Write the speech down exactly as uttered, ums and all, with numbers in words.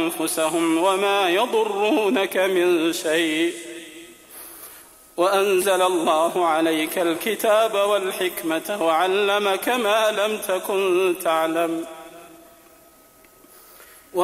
أنفسهم وما يضرونك من شيء وأنزل الله عليك الكتاب والحكمة وعلمك ما لم تكن تعلم